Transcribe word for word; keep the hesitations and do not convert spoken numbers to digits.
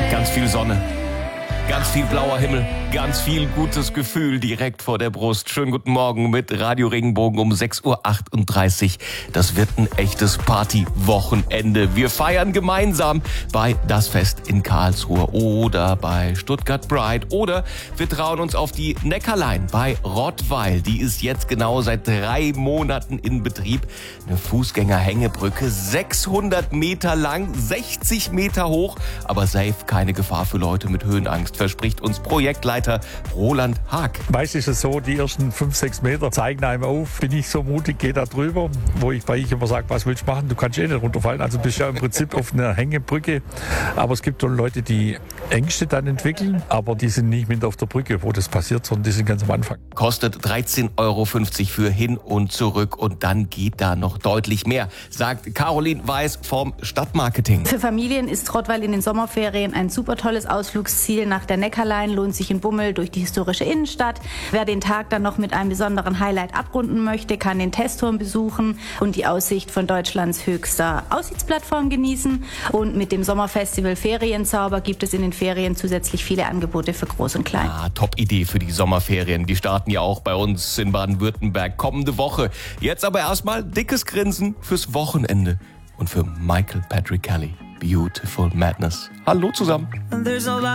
Ganz viel Sonne, ganz viel blauer Himmel, ganz viel gutes Gefühl direkt vor der Brust. Schönen guten Morgen mit Radio Regenbogen um sechs Uhr achtunddreißig. Das wird ein echtes Partywochenende. Wir feiern gemeinsam bei Das Fest in Karlsruhe oder bei Stuttgart Pride oder wir trauen uns auf die Neckarline bei Rottweil. Die ist jetzt genau seit drei Monaten in Betrieb. Eine Fußgängerhängebrücke, sechshundert Meter lang, sechzig Meter hoch, aber safe keine Gefahr für Leute mit Höhenangst, verspricht uns Projektleiter Roland Haag. Meist ist es so, die ersten fünf, sechs Meter zeigen einem auf. Bin ich so mutig, gehe da drüber, wo ich bei ich immer sage, was willst du machen? Du kannst eh nicht runterfallen. Also bist ja im Prinzip auf einer Hängebrücke. Aber es gibt schon Leute, die Ängste dann entwickeln, aber die sind nicht mit auf der Brücke, wo das passiert, sondern die sind ganz am Anfang. Kostet dreizehn Euro fünfzig für hin und zurück und dann geht da noch deutlich mehr, sagt Caroline Weiß vom Stadtmarketing. Für Familien ist Rottweil in den Sommerferien ein super tolles Ausflugsziel. Nach der Neckarline lohnt sich ein Bummel durch die historische Innenstadt. Wer den Tag dann noch mit einem besonderen Highlight abrunden möchte, kann den Testturm besuchen und die Aussicht von Deutschlands höchster Aussichtsplattform genießen. Und mit dem Sommerfestival Ferienzauber gibt es in den Ferien zusätzlich viele Angebote für Groß und Klein. Ah, Top-Idee für die Sommerferien. Die starten ja auch bei uns in Baden-Württemberg kommende Woche. Jetzt aber erstmal dickes Grinsen fürs Wochenende und für Michael Patrick Kelly. Beautiful Madness. Hallo zusammen.